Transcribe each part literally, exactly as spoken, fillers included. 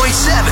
point seven.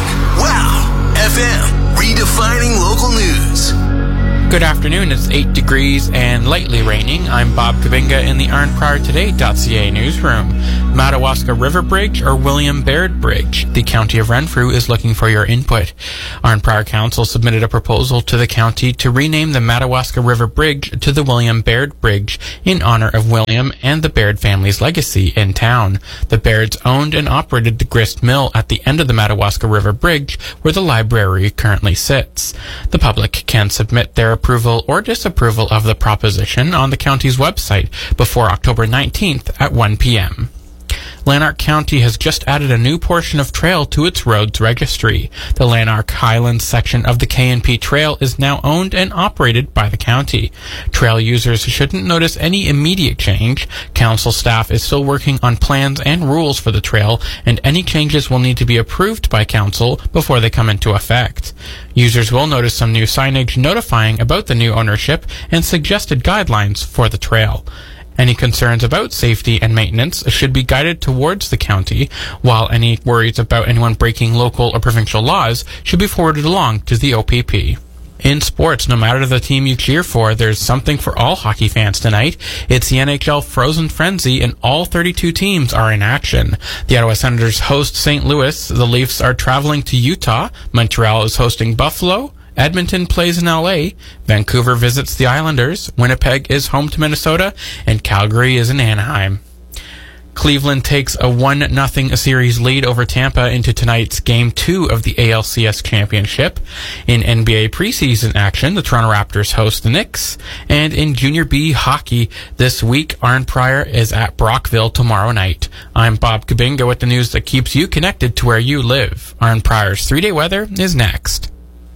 Wow. F M. Redefining local news. Good afternoon. It's eight degrees and lightly raining. I'm Bob Kabinga in the Arnprior Today dot C A newsroom. Madawaska River Bridge or William Baird Bridge? The County of Renfrew is looking for your input. Arnprior Council submitted a proposal to the county to rename the Madawaska River Bridge to the William Baird Bridge in honor of William and the Baird family's legacy in town. The Bairds owned and operated the grist mill at the end of the Madawaska River Bridge, where the library currently sits. The public can submit their approval or disapproval of the proposition on the county's website before October nineteenth at one p.m. Lanark County has just added a new portion of trail to its roads registry. The Lanark Highlands section of the K and P Trail is now owned and operated by the county. Trail users shouldn't notice any immediate change. Council staff is still working on plans and rules for the trail, and any changes will need to be approved by council before they come into effect. Users will notice some new signage notifying about the new ownership and suggested guidelines for the trail. Any concerns about safety and maintenance should be guided towards the county, while any worries about anyone breaking local or provincial laws should be forwarded along to the O P P. In sports, no matter the team you cheer for, there's something for all hockey fans tonight. It's the N H L Frozen Frenzy, and all thirty-two teams are in action. The Ottawa Senators host Saint Louis, the Leafs are traveling to Utah, Montreal is hosting Buffalo, Edmonton plays in L A, Vancouver visits the Islanders, Winnipeg is home to Minnesota, and Calgary is in Anaheim. Cleveland takes a one nothing series lead over Tampa into tonight's Game two of the A L C S Championship. In N B A preseason action, the Toronto Raptors host the Knicks. And in Junior B hockey this week, Arnprior is at Brockville tomorrow night. I'm Bob Kabinga with the news that keeps you connected to where you live. Arnprior's three-day weather is next.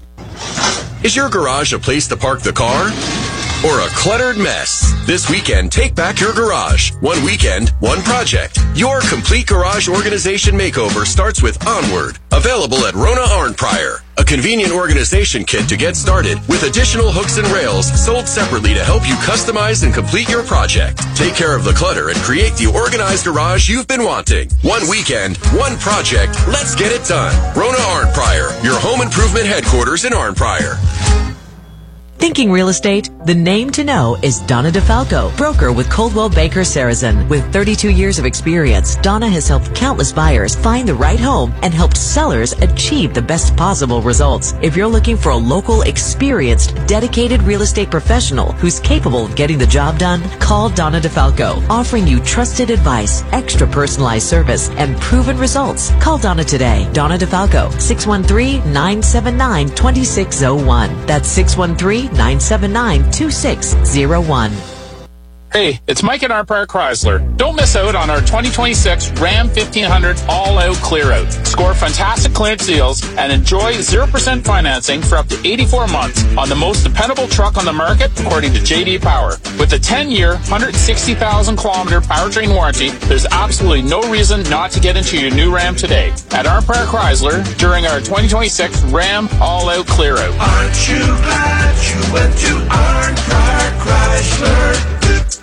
Is your garage a place to park the car? Or a cluttered mess? This weekend, take back your garage. One weekend, one project. Your complete garage organization makeover starts with Onward. Available at Rona Arnprior. A convenient organization kit to get started with additional hooks and rails sold separately to help you customize and complete your project. Take care of the clutter and create the organized garage you've been wanting. One weekend, one project. Let's get it done. Rona Arnprior, your home improvement headquarters in Arnprior. Thinking real estate? The name to know is Donna DeFalco, broker with Coldwell Banker Sarazen. With thirty-two years of experience, Donna has helped countless buyers find the right home and helped sellers achieve the best possible results. If you're looking for a local, experienced, dedicated real estate professional who's capable of getting the job done, call Donna DeFalco, offering you trusted advice, extra personalized service, and proven results. Call Donna today. Donna DeFalco, six one three, nine seven nine, two six zero one. That's six one three, nine seven nine, two six zero one. Hey, it's Mike at Arnprior Chrysler. Don't miss out on our twenty twenty-six Ram fifteen hundred all-out clear-out. Score fantastic clearance deals and enjoy zero percent financing for up to eighty-four months on the most dependable truck on the market, according to J D Power. With a ten-year, one hundred sixty thousand kilometer powertrain warranty, there's absolutely no reason not to get into your new Ram today. At Arnprior Chrysler, during our twenty twenty-six Ram all-out clear-out. Aren't you glad you went to Arnprior Chrysler?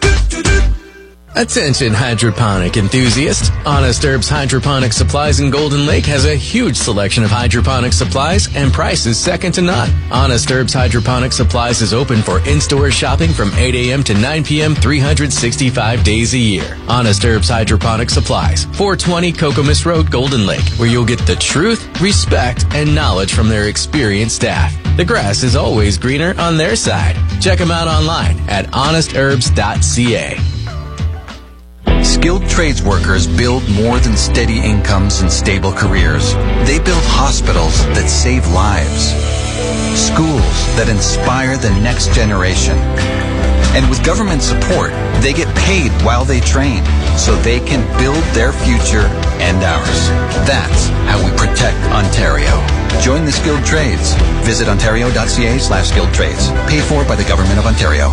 Attention hydroponic enthusiasts. Honest Herbs Hydroponic Supplies in Golden Lake has a huge selection of hydroponic supplies and prices second to none. Honest Herbs Hydroponic Supplies is open for in-store shopping from eight a.m. to nine p.m. three hundred sixty-five days a year. Honest Herbs Hydroponic Supplies, four twenty Kokomis Road, Golden Lake, where you'll get the truth, respect, and knowledge from their experienced staff. The grass is always greener on their side. Check them out online at honest herbs dot c a. Skilled trades workers build more than steady incomes and stable careers. They build hospitals that save lives, schools that inspire the next generation. And with government support, they get paid while they train so they can build their future and ours. That's how we protect Ontario. Join the skilled trades. Visit ontario dot c a slash skilled trades. Paid for by the Government of Ontario.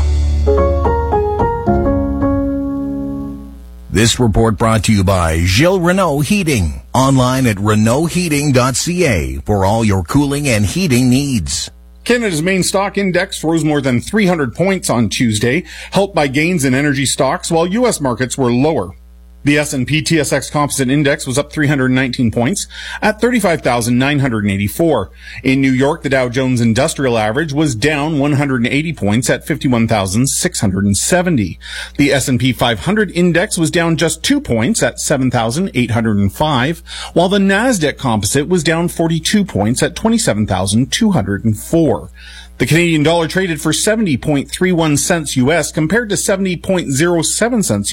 This report brought to you by Gilles Renault Heating. Online at renault heating dot c a for all your cooling and heating needs. Canada's main stock index rose more than three hundred points on Tuesday, helped by gains in energy stocks, while U S markets were lower. The S and P T S X Composite Index was up three hundred nineteen points at thirty-five thousand nine hundred eighty-four. In New York, the Dow Jones Industrial Average was down one hundred eighty points at fifty-one thousand six hundred seventy. The S and P five hundred Index was down just two points at seven thousand eight hundred five, while the Nasdaq Composite was down forty-two points at twenty-seven thousand two hundred four. The Canadian dollar traded for seventy point three one cents U S compared to seventy point zero seven cents